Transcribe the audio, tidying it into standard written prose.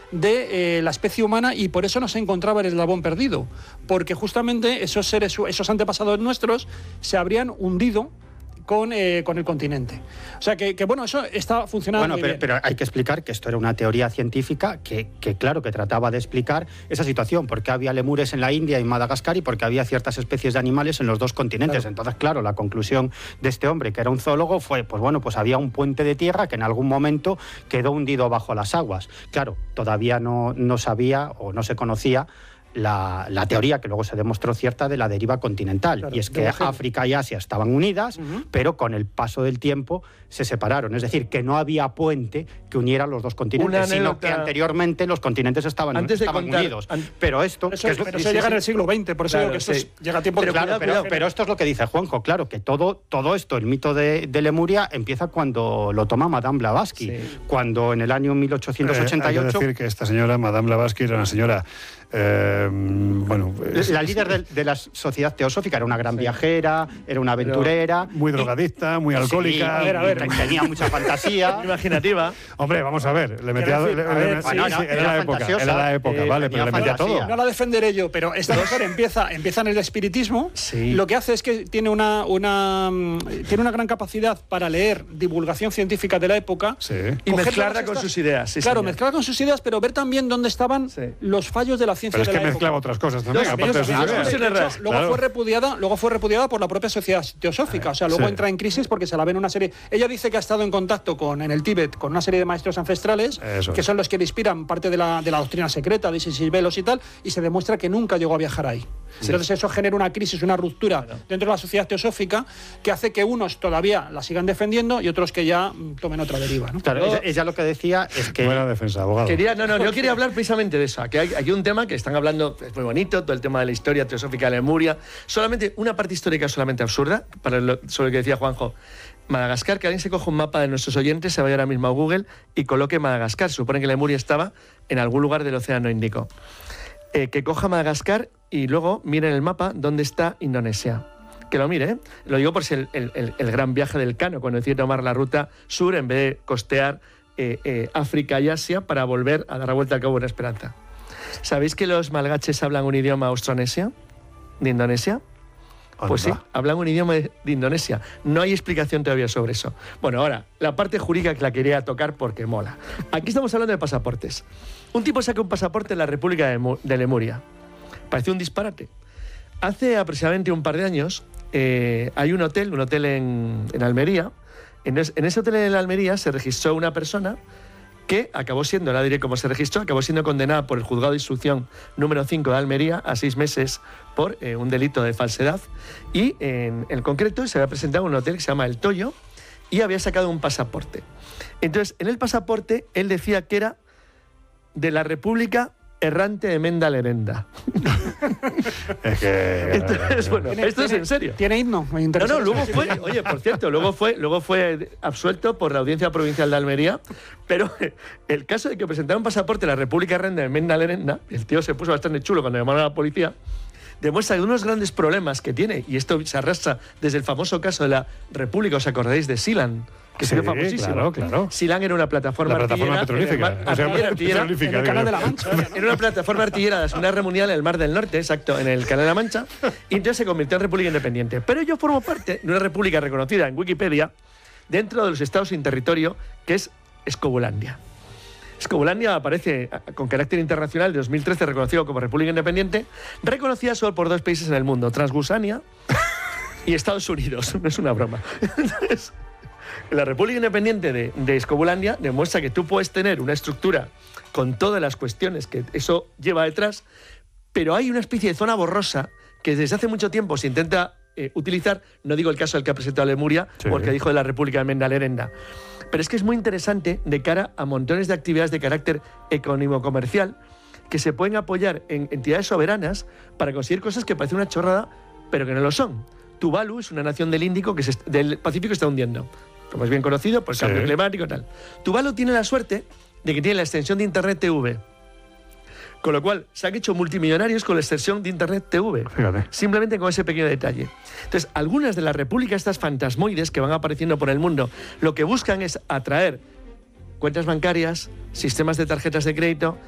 de la especie humana, y por eso no se encontraba el eslabón perdido, porque justamente esos antepasados nuestros se habrían hundido con el continente. O sea que bueno, eso está funcionando muy bien. Pero hay que explicar que esto era una teoría científica que claro, que trataba de explicar esa situación, porque había lemures en la India y en Madagascar y porque había ciertas especies de animales en los dos continentes. Claro. Entonces, claro, la conclusión de este hombre, que era un zoólogo, fue, pues había un puente de tierra que en algún momento quedó hundido bajo las aguas. Claro, todavía no sabía o no se conocía la teoría, que luego se demostró cierta, de la deriva continental. Claro, y es que África y Asia estaban unidas, pero con el paso del tiempo se separaron. Es decir, que no había puente que uniera los dos continentes, sino que anteriormente los continentes estaban unidos. Pero esto... Eso llega en el siglo XX, por eso digo que esto llega a tiempo de... Pero esto es lo que dice Juanjo, claro, que todo esto, el mito de Lemuria, empieza cuando lo toma Madame Blavatsky, cuando en el año 1888... hay que decir que esta señora, Madame Blavatsky, era una señora... la líder de la sociedad teosófica, era una gran viajera, era una aventurera, muy drogadicta, muy alcohólica, tenía mucha fantasía, imaginativa. Hombre, vamos a ver, le metía era la época, vale, pero le metía todo. No la defenderé yo, pero esta mujer empieza en el espiritismo. Sí. Lo que hace es que tiene una gran capacidad para leer divulgación científica de la época, y mezclarla con sus ideas. Claro, mezclarla con sus ideas, pero ver también dónde estaban los fallos de la ciencia. Pero es que mezclaba otras cosas también, aparte de sus ideas. Luego fue repudiada por la propia sociedad teosófica. O sea, luego entra en crisis porque se la ven una serie... Ella dice que ha estado en contacto en el Tíbet con una serie de maestros ancestrales, que son los que le inspiran parte de la doctrina secreta de Isis y Velos y tal, y se demuestra que nunca llegó a viajar ahí. Entonces eso genera una crisis, una ruptura dentro de la sociedad teosófica, que hace que unos todavía la sigan defendiendo y otros que ya tomen otra deriva, ¿no? Claro, ella lo que decía es que... Buena defensa, abogado. Yo quería hablar precisamente de eso, que hay aquí un tema que están hablando, es muy bonito, todo el tema de la historia teosófica de Lemuria, solamente una parte histórica solamente absurda, sobre lo que decía Juanjo. Madagascar, que alguien se coja un mapa de nuestros oyentes, se vaya ahora mismo a Google y coloque Madagascar. Supone que Lemuria estaba en algún lugar del Océano Índico. Que coja Madagascar y luego mire en el mapa dónde está Indonesia. Que lo mire, ¿eh? Lo digo por si el gran viaje del Cano, cuando decide tomar la ruta sur en vez de costear África y Asia para volver a dar la vuelta al Cabo Buena Esperanza. ¿Sabéis que los malgaches hablan un idioma austronesio de Indonesia? Pues sí, hablan un idioma de Indonesia. No hay explicación todavía sobre eso. Bueno, ahora, la parte jurídica que la quería tocar porque mola. Aquí estamos hablando de pasaportes. Un tipo saca un pasaporte en la República de Lemuria. Parece un disparate. Hace aproximadamente un par de años hay un hotel en Almería. En ese hotel en Almería se registró una persona que acabó siendo, la diré cómo se registró, acabó siendo condenada por el juzgado de instrucción número 5 de Almería a 6 meses por un delito de falsedad. Y en concreto se había presentado en un hotel que se llama El Toyo y había sacado un pasaporte. Entonces, en el pasaporte él decía que era de la República Errante de Menda Lerenda. Es que... Entonces, bueno, esto es en serio. ¿Tiene himno? Me interesa. No, luego fue, oye, por cierto, luego fue absuelto por la Audiencia Provincial de Almería, pero el caso de que presentara un pasaporte de la República Errante de Menda Lerenda, el tío se puso bastante chulo cuando llamaron a la policía, demuestra que unos grandes problemas que tiene, y esto se arrastra desde el famoso caso de la República, ¿os acordáis de Silan? Que fue famosísimo. Claro. Silan era una plataforma petrolífica. En el Canal de la Mancha. Era una plataforma artillera de la Segunda Guerra Mundial en el Mar del Norte, exacto, en el Canal de la Mancha, y entonces se convirtió en república independiente. Pero yo formo parte de una república reconocida en Wikipedia dentro de los estados sin territorio, que es Escobulandia. Escobulandia aparece con carácter internacional de 2013 reconocido como república independiente, reconocida solo por 2 países en el mundo, Transgusania y Estados Unidos. No es una broma. Entonces, la República Independiente de Escobulandia demuestra que tú puedes tener una estructura con todas las cuestiones que eso lleva detrás, pero hay una especie de zona borrosa que desde hace mucho tiempo se intenta utilizar, no digo el caso del que ha presentado Lemuria, porque dijo de la República de Menda Lerenda, pero es que es muy interesante de cara a montones de actividades de carácter económico-comercial que se pueden apoyar en entidades soberanas para conseguir cosas que parecen una chorrada, pero que no lo son. Tuvalu es una nación del Índico del Pacífico que está hundiendo, como es bien conocido por el cambio climático y tal. Tuvalu tiene la suerte de que tiene la extensión de Internet TV. Con lo cual, se han hecho multimillonarios con la extensión de Internet TV. Fíjate. Simplemente con ese pequeño detalle. Entonces, algunas de las repúblicas, estas fantasmoides que van apareciendo por el mundo, lo que buscan es atraer cuentas bancarias, sistemas de tarjetas de crédito,